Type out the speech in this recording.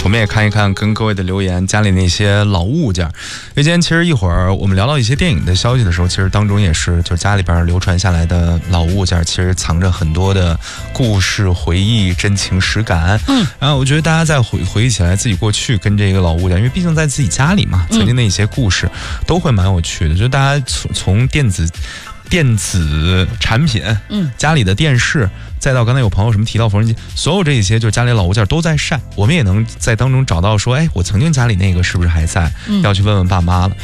我们也看一看跟各位的留言，家里那些老物件。因为今天其实一会儿我们聊到一些电影的消息的时候，其实当中也是就是家里边流传下来的老物件，其实藏着很多的故事、回忆、真情实感。然后我觉得大家再回忆起来自己过去跟这个老物件，因为毕竟在自己家里嘛，曾经的一些故事都会蛮有趣的。就大家从电子产品，家里的电视，再到刚才有朋友什么提到缝纫机，所有这一些就是家里老物件都在晒，我们也能在当中找到说，哎，我曾经家里那个是不是还在，要去问问爸妈了。